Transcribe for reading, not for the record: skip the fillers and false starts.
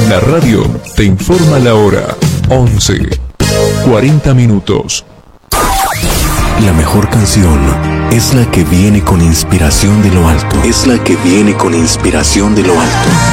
La radio te informa la hora. 11:40 minutos. La mejor canción es la que viene con inspiración de lo alto. Es la que viene con inspiración de lo alto.